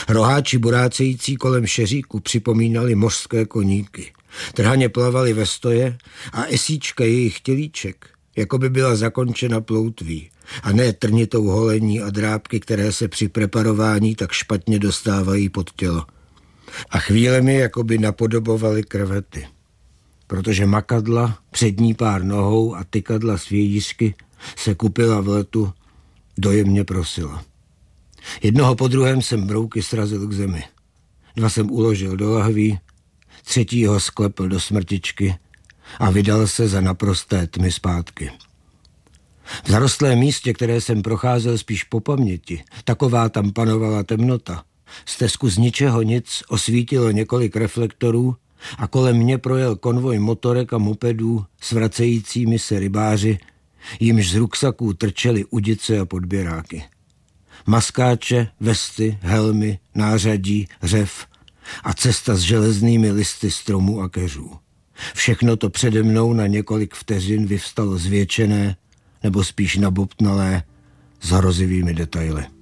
Roháči burácející kolem šeříku připomínali mořské koníky. Trhaně plavali ve stoje a esíčka jejich tělíček jako by byla zakončena ploutví a ne trnitou holení a drápky, které se při preparování tak špatně dostávají pod tělo. A chvílemi jako by napodobovaly krevety, protože makadla, přední pár nohou a tykadla z vějířky se kupila v letu, dojemně prosila. Jednoho po druhém jsem brouky srazil k zemi. 2 jsem uložil do lahví, 3. sklepl do smrtičky a vydal se za naprosté tmy zpátky. V zarostlém místě, které jsem procházel spíš po paměti, taková tam panovala temnota. Stezku z ničeho nic osvítilo několik reflektorů a kolem mě projel konvoj motorek a mopedů s vracejícími se rybáři, jimž z ruksaků trčely udice a podběráky. Maskáče, vesty, helmy, nářadí, řev a cesta s železnými listy stromů a keřů. Všechno to přede mnou na několik vteřin vyvstalo zvětšené nebo spíš nabobtnalé s hrozivými detaily.